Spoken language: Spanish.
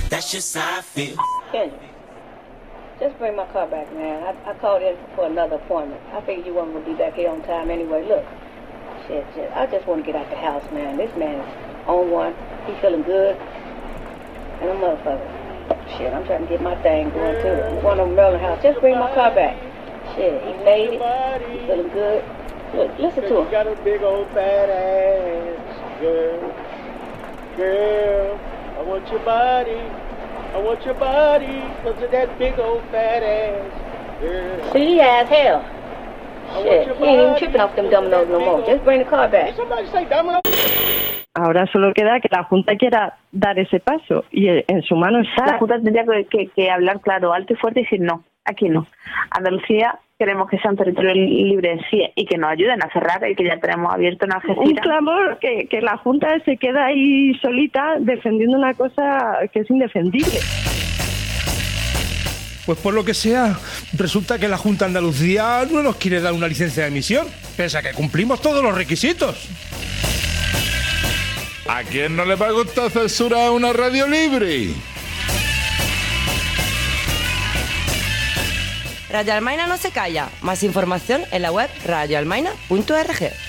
That's just how I feel. Kendra, just bring my car back, man. I called in for another appointment. I figured you weren't going to be back here on time anyway. Look, shit. I just want to get out the house, man. This man is on one. He's feeling good. And a motherfucker. Shit, I'm trying to get my thing going, too. I'm going to Merlin House. Just bring my car back. Shit, he made it. He's feeling good. Look, listen to him. You got a big old fat ass, girl. Girl, I want your body. I want your body, cause of that big old fat ass, girl. See, as hell. Shit, he ain't even tripping off them dominoes no more. Just bring the car back. Somebody say domino. Ahora solo queda que la Junta quiera dar ese paso y en su mano está. La Junta tendría que hablar claro, alto y fuerte y decir no, aquí no. Andalucía queremos que sea un territorio libre sí y que nos ayuden a cerrar y que ya tenemos abierto una Algeciras. Un clamor que la Junta se queda ahí solita defendiendo una cosa que es indefendible. Pues por lo que sea, resulta que la Junta de Andalucía no nos quiere dar una licencia de emisión, pese a que cumplimos todos los requisitos. ¿A quién no le va a gustar censurar una radio libre? Radio Almaina no se calla. Más información en la web radioalmaina.org.